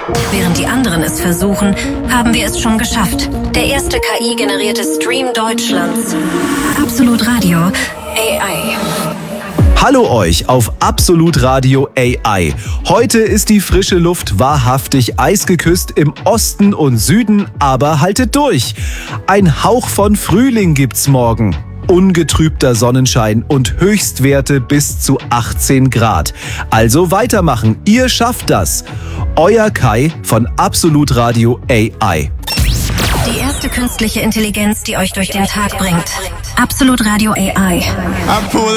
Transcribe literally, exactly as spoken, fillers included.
Während die anderen es versuchen, haben wir es schon geschafft. Der erste K I-generierte Stream Deutschlands. Absolut Radio A I. Hallo euch auf Absolut Radio A I. Heute ist die frische Luft wahrhaftig eisgeküsst im Osten und Süden, aber haltet durch. Ein Hauch von Frühling gibt's morgen. Ungetrübter Sonnenschein und Höchstwerte bis zu achtzehn Grad. Also weitermachen, ihr schafft das. Euer Kai von Absolut Radio A I. Die erste künstliche Intelligenz, die euch durch den Tag bringt. Absolut Radio A I.